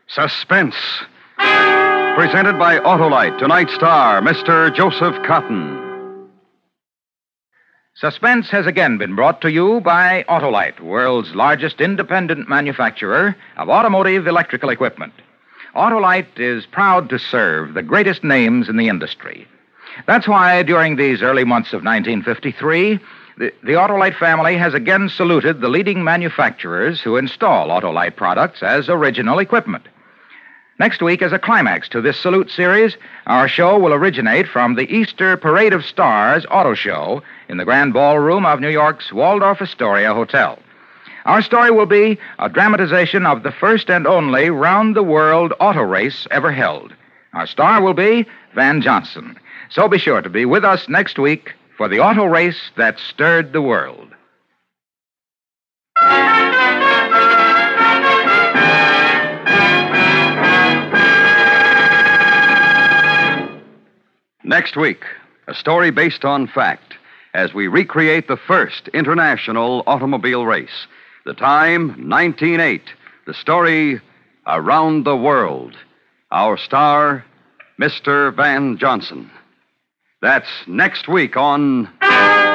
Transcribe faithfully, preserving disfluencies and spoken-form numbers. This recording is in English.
Suspense. Presented by Autolite. Tonight's star, Mister Joseph Cotton. Suspense has again been brought to you by Autolite, world's largest independent manufacturer of automotive electrical equipment. Autolite is proud to serve the greatest names in the industry. That's why during these early months of nineteen fifty-three, the, the Autolite family has again saluted the leading manufacturers who install Autolite products as original equipment. Next week, as a climax to this salute series, our show will originate from the Easter Parade of Stars Auto Show in the Grand Ballroom of New York's Waldorf Astoria Hotel. Our story will be a dramatization of the first and only round-the-world auto race ever held. Our star will be Van Johnson. So be sure to be with us next week for the auto race that stirred the world. Next week, a story based on fact as we recreate the first international automobile race. The time, nineteen oh eight. The story, Around the World. Our star, Mister Van Johnson. That's next week on